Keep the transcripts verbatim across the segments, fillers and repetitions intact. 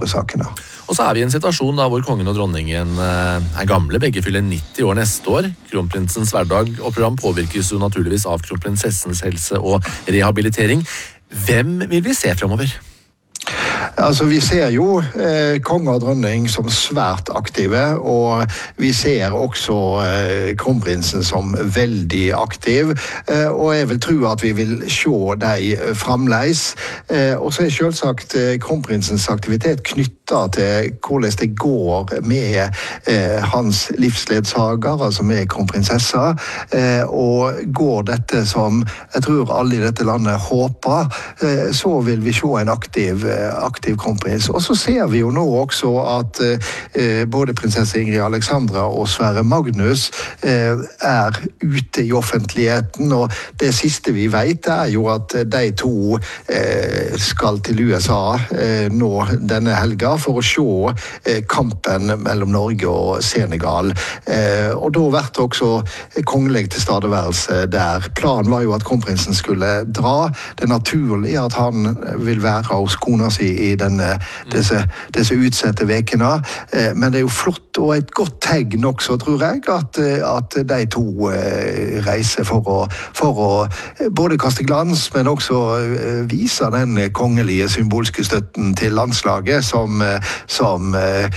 store sakene. Og så er vi i en situasjon da hvor kongen og dronningen er gamle, begge fyller nitti år neste år. Kronprinsens hverdag og program påvirkes jo naturligvis av kronprinsessens helse og rehabilitering. Hvem vil vi se fremover? Altså, vi ser jo eh, konge og dronning som svært aktive, og vi ser også eh, kronprinsen som veldig aktiv, eh, og jeg vil tro at vi vil se dem fremleis. Eh, og så er selvsagt eh, kronprinsens aktivitet knyttet til hvordan det går med eh, hans livsledsager, altså med kronprinsessa, eh, og går dette som jeg tror alle i dette landet håper, eh, så vil vi se en aktiv aktiv kronprins. Og så ser vi jo nå også at eh, både prinsesse Ingrid Alexandra og Sverre Magnus eh, er ute i offentligheten, og det siste vi vet er jo at de to eh, skal til U S A eh, nå denne helga for å se eh, kampen mellom Norge og Senegal. Eh, og da vært også kongelig tilstedeværelse der. Planen var jo at kronprinsen skulle dra. Det er naturlig at han vil være hos kona si i denne, disse, disse utsette vekene. Eh, men det er jo flott og et godt tegn også, tror jeg, at, at de to eh, reiser for å, for å både kaste glans, men også eh, vise den kongelige symbolske støtten til landslaget som, som eh,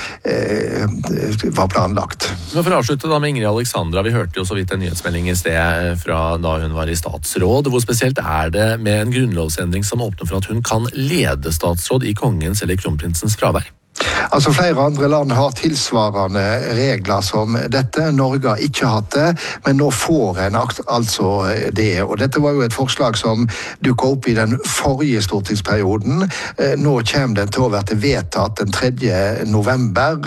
eh, var planlagt. Men for å avslutte da med Ingrid Alexandra, vi hørte jo så vidt en nyhetsmelding i sted fra da hun var i statsråd. Hvor spesielt er det med en grunnlovsendring som åpner for at hun kan lede statsråd i kongens eller kronprinsens fravær? Altså, flere andre land har tilsvarende regler som dette. Norge har ikke hatt det, men nå får en altså det. Og dette var jo et forslag som dukket opp i den forrige stortingsperioden. Nå kommer den til å være vedtatt den tredje november,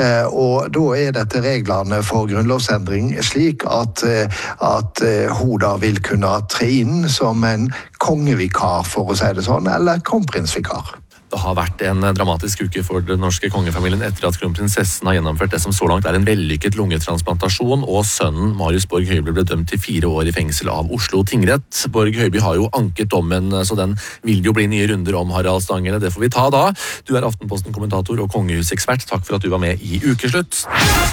og da er dette reglene for grunnlovsendring slik at, at hun da vil kunne tre inn som en kongevikar, for å si det sånn, eller kronprinsvikar. Det har vært en dramatisk uke for den norske kongefamilien etter at kronprinsessen har gjennomført det som så langt er en vellykket lungetransplantasjon, og sønnen Marius Borg Høiby ble dømt til fire år i fengsel av Oslo tingrett. Borg Høiby har jo anket dommen, så den vil jo bli nye runder om Harald Stanghelle. Det får vi ta da. Du er Aftenposten-kommentator og kongehusekspert. Takk for at du var med i Ukeslutt.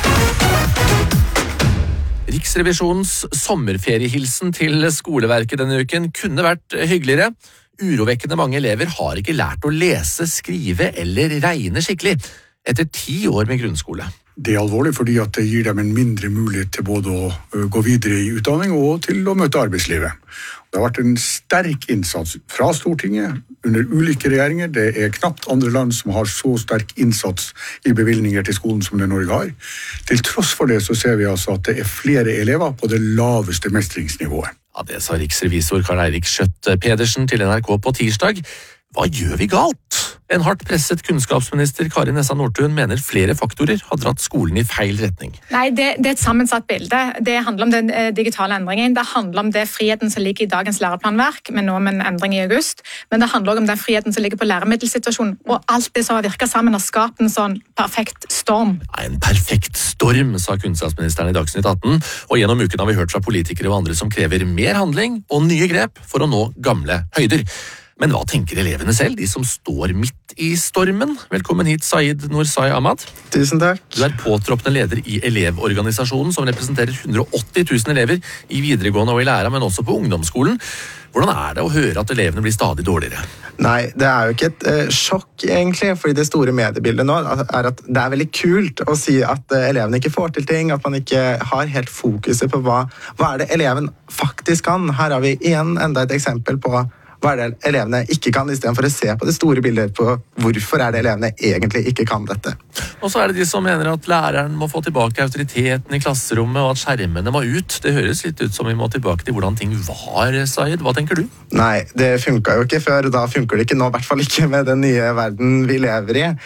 Riksrevisjonens sommerferiehilsen til skoleverket denne uken kunne vært hyggeligere. Urovekkende mange elever har ikke lært å lese, skrive eller regne skikkelig etter ti år med grunnskole. Det er alvorlig fordi at det gir dem en mindre mulighet til både å gå videre i utdanning og til å møte arbeidslivet. Det har vært en sterk innsats fra Stortinget under ulike regjeringer. Det er knapt andre land som har så sterk innsats i bevilgninger til skolen som det Norge har. Til tross for det så ser vi altså at det er flere elever på det laveste mestringsnivået. Ja, det sa riksrevisor Karl Eirik Skjøtt Pedersen til N R K på tirsdag. Hva gjør vi galt? En hardt presset kunnskapsminister Kari Nessa Nordtun mener flere faktorer har dratt skolen i feil retning. Nei, det, det er et sammensatt bilde. Det handler om den eh, digitale endringen. Det handler om det friheten som ligger i dagens læreplanverk, men nå med en endring i august. Men det handler også om den friheten som ligger på læremiddelsituasjonen. Og alt det som har virket sammen har skapt en sånn perfekt storm. En perfekt storm, sa kunnskapsministeren i Dagsnytt atten. Og gjennom uken har vi hørt fra politikere og andre som krever mer handling og nye grep for å nå gamle høyder. Men hva tenker elevene selv, de som står midt i stormen? Velkommen hit, Saeed Norsai Ahmad. Tusen takk. Du er påtroppende leder i Elevorganisasjonen, som representerer hundre og åtti tusen elever i videregående og i læra, men også på ungdomsskolen. Hvordan er det å høre at elevene blir stadig dårligere? Nei, det er jo ikke et uh, sjokk egentlig, fordi det store mediebildet nå er at det er veldig kult å si at uh, elevene ikke får til ting, at man ikke har helt fokuset på hva, hva er det eleven faktisk kan. Her har vi igjen enda et eksempel på hva er det elevene ikke kan, i stedet for å se på det store bildet på hvorfor er det elevene egentlig ikke kan dette. Og så er det de som mener at læreren må få tilbake autoriteten i klasserommet, og at skjermene må ut. Det høres litt ut som vi må tilbake til hvordan ting var, Saeed. Hva tenker du? Nei, det funket jo ikke før, da funker det ikke nå, i hvert fall ikke med den nye verden vi lever i.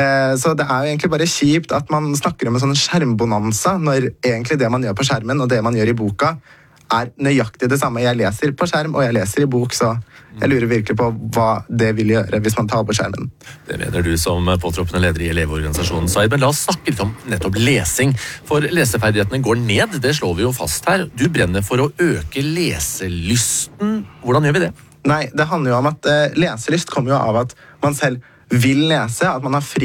Så det er jo egentlig bare kjipt at man snakker om en sånn skjermbonanza, når egentlig det man gjør på skjermen og det man gjør i boka, er nøyaktig det samme. Jeg leser på skjerm, og jeg leser i bok, så jeg lurer virkelig på hva det vil gjøre hvis man tar på skjermen. Det mener du som påtroppende leder i Elevorganisasjonen, Saeed. Men la oss snakke litt om nettopp lesing. For leseferdighetene går ned, det slår vi jo fast her. Du brenner for å øke leselysten. Hvordan gjør vi det? Nei, det handler jo om at uh, leselyst kommer jo av at man selv vil lese, at man har fri